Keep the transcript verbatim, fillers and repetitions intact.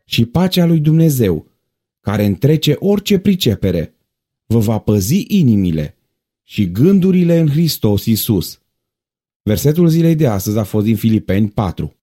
și pacea lui Dumnezeu, care întrece orice pricepere, vă va păzi inimile și gândurile în Hristos Iisus. Versetul zilei de astăzi a fost din Filipeni patru.